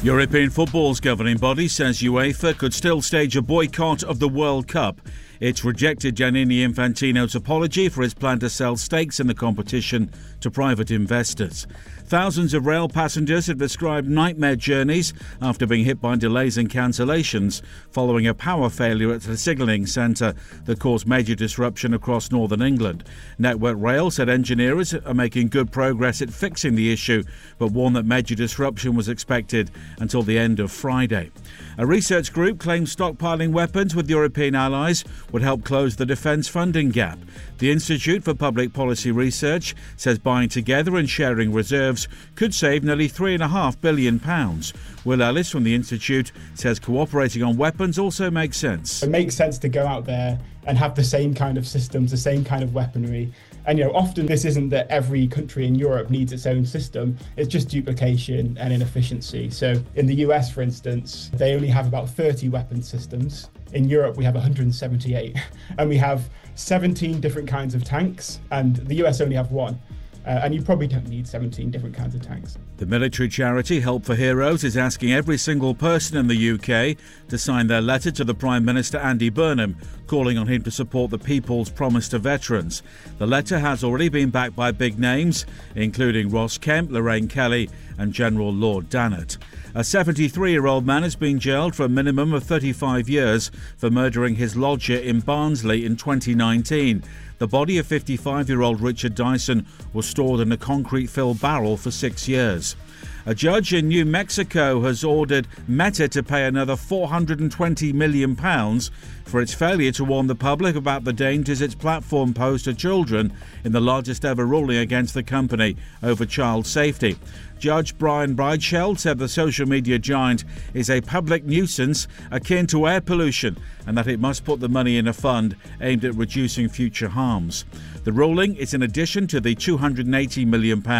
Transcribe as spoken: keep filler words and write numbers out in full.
European football's governing body says UEFA could still stage a boycott of the World Cup. It's rejected Gianni Infantino's apology for his plan to sell stakes in the competition to private investors. Thousands of rail passengers have described nightmare journeys after being hit by delays and cancellations following a power failure at the signalling centre that caused major disruption across northern England. Network Rail said engineers are making good progress at fixing the issue, but warned that major disruption was expected until the end of Friday. A research group claims stockpiling weapons with European allies would help close the defence funding gap. The Institute for Public Policy Research says buying together and sharing reserves could save nearly three point five billion pounds. Will Ellis from the Institute says cooperating on weapons also makes sense. It makes sense to go out there and have the same kind of systems, the same kind of weaponry. And, you know, often this isn't that every country in Europe needs its own system. It's just duplication and inefficiency. So in the U S, for instance, they only have about thirty weapon systems. In Europe, we have one hundred seventy-eight. And we have seventeen different kinds of tanks, and the U S only have one. Uh, and you probably don't need seventeen different kinds of tanks. The military charity Help for Heroes is asking every single person in the U K to sign their letter to the Prime Minister Andy Burnham, calling on him to support the people's promise to veterans. The letter has already been backed by big names, including Ross Kemp, Lorraine Kelly and General Lord Dannatt. A seventy-three-year-old man has been jailed for a minimum of thirty-five years for murdering his lodger in Barnsley in twenty nineteen. The body of fifty-five-year-old Richard Dyson was stored in a concrete-filled barrel for six years. A judge in New Mexico has ordered Meta to pay another four hundred twenty million pounds for its failure to warn the public about the dangers its platform posed to children in the largest ever ruling against the company over child safety. Judge Brian Breitscheld said the social media giant is a public nuisance akin to air pollution and that it must put the money in a fund aimed at reducing future harms. The ruling is in addition to the two hundred eighty million pounds